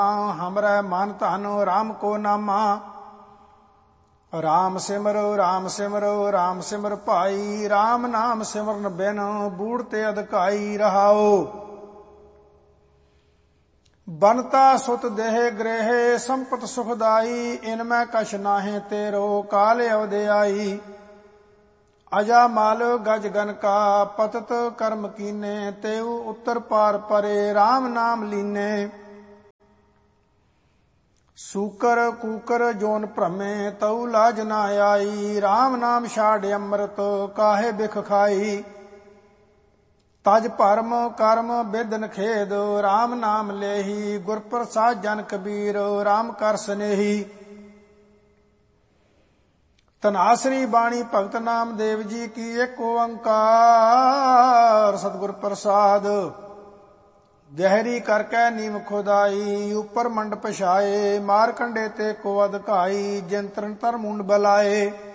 हमरै मन धन राम को नामा। राम सिमरो राम सिमरो राम सिमर भाई। राम नाम सिमरन बिन बूढ़ ते अधकाई रहाओ। बनता सुत देह गृह संपत सुखदाई। इनमै कछ नाहे तेरो काल अवधि। अजा माल गज गन का पतत कर्म कीने। तेऊ उत्तर पार परे राम नाम लीने। सूकर कूकर जोन भ्रमे तऊ लाज न आई। राम नाम छाड़ अमृत काहे बिख खाई। तज भरम कर्म बिदन खेद राम नाम लेही। गुर प्रसाद जन कबीर राम कर स्नेही। ਧਨਾਸਰੀ ਬਾਣੀ ਭਗਤ ਨਾਮਦੇਵ ਜੀ ਕੀ ਇੱਕ ਓੰਕਾਰ ਸਤਿਗੁਰ ਪ੍ਰਸਾਦ। ਗਹਿਰੀ ਕਰ ਕੈ ਨੀਮ ਖੁਦਾਈ ਉਪਰ ਮੰਡ ਪਛਾਏ। ਮਾਰ ਕੰਡੇ ਤੇ ਕੋ ਅਧਕਾਈ ਜਿਨ ਤਰਨ ਤਰ ਮੁੰਡ ਬਲਾਏ।